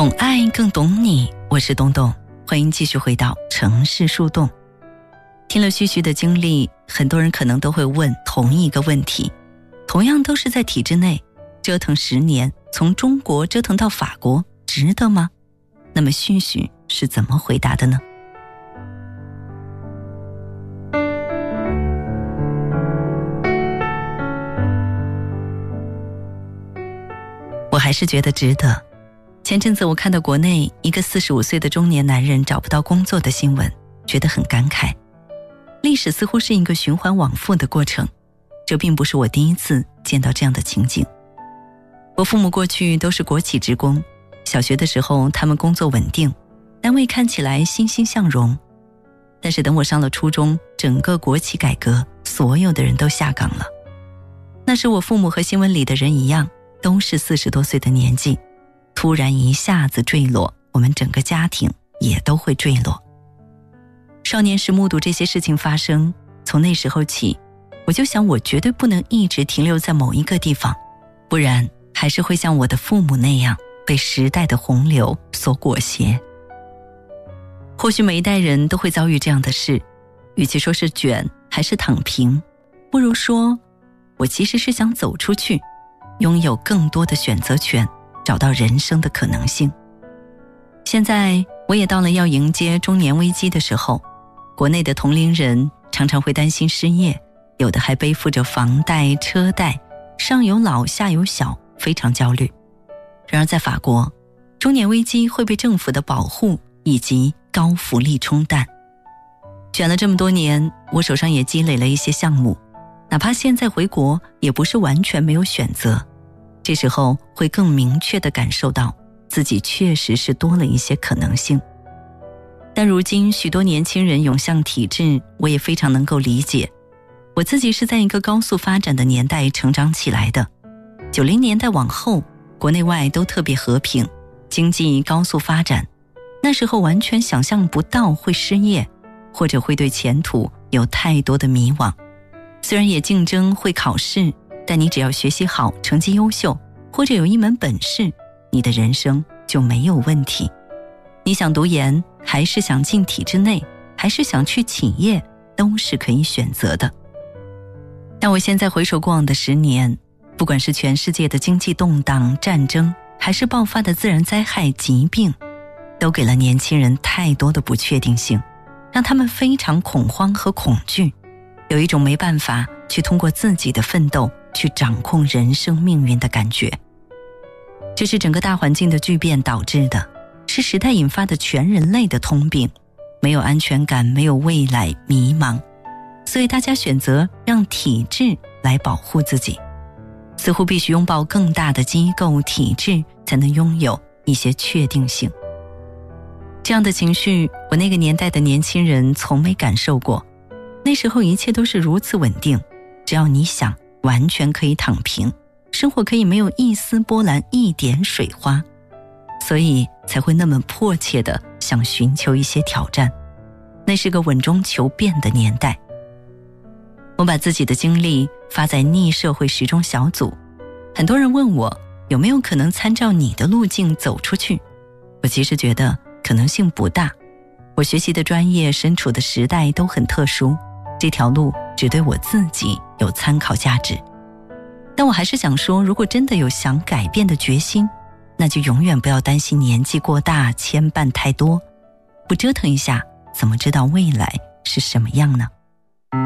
懂爱更懂你，我是东东，欢迎继续回到城市树洞。听了旭旭的经历，很多人可能都会问同一个问题，同样都是在体制内，折腾10年，从中国折腾到法国，值得吗？那么旭旭是怎么回答的呢？我还是觉得值得。前阵子我看到国内一个45岁的中年男人找不到工作的新闻，觉得很感慨。历史似乎是一个循环往复的过程，这并不是我第一次见到这样的情景。我父母过去都是国企职工，小学的时候他们工作稳定，单位看起来欣欣向荣。但是等我上了初中，整个国企改革，所有的人都下岗了。那时我父母和新闻里的人一样，都是40多岁的年纪，突然一下子坠落，我们整个家庭也都会坠落。少年时目睹这些事情发生，从那时候起，我就想我绝对不能一直停留在某一个地方，不然还是会像我的父母那样被时代的洪流所裹挟。或许每一代人都会遭遇这样的事，与其说是卷还是躺平，不如说我其实是想走出去，拥有更多的选择权，找到人生的可能性。现在我也到了要迎接中年危机的时候，国内的同龄人常常会担心失业，有的还背负着房贷、车贷，上有老下有小，非常焦虑。然而在法国，中年危机会被政府的保护以及高福利冲淡。卷了这么多年，我手上也积累了一些项目，哪怕现在回国也不是完全没有选择，这时候会更明确地感受到自己确实是多了一些可能性。但如今许多年轻人涌向体制，我也非常能够理解。我自己是在一个高速发展的年代成长起来的，90年代往后，国内外都特别和平，经济高速发展，那时候完全想象不到会失业，或者会对前途有太多的迷惘。虽然也竞争会考试，但你只要学习好，成绩优秀，或者有一门本事，你的人生就没有问题。你想读研，还是想进体制内，还是想去企业，都是可以选择的。但我现在回首过往的10年，不管是全世界的经济动荡、战争，还是爆发的自然灾害、疾病，都给了年轻人太多的不确定性，让他们非常恐慌和恐惧，有一种没办法去通过自己的奋斗去掌控人生命运的感觉。这是整个大环境的巨变导致的，是时代引发的全人类的通病，没有安全感，没有未来，迷茫。所以大家选择让体制来保护自己，似乎必须拥抱更大的机构体制，才能拥有一些确定性。这样的情绪，我那个年代的年轻人从没感受过。那时候一切都是如此稳定，只要你想，完全可以躺平，生活可以没有一丝波澜，一点水花，所以才会那么迫切地想寻求一些挑战。那是个稳中求变的年代。我把自己的经历发在逆社会时钟小组，很多人问我有没有可能参照你的路径走出去。我其实觉得可能性不大，我学习的专业，身处的时代都很特殊，这条路只对我自己有参考价值。但我还是想说，如果真的有想改变的决心，那就永远不要担心年纪过大，牵绊太多，不折腾一下，怎么知道未来是什么样呢？